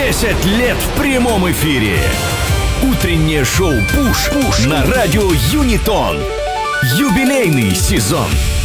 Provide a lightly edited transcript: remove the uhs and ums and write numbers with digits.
10 лет в прямом эфире. Утреннее шоу «Пуш» на радио Юнитон. Юбилейный сезон.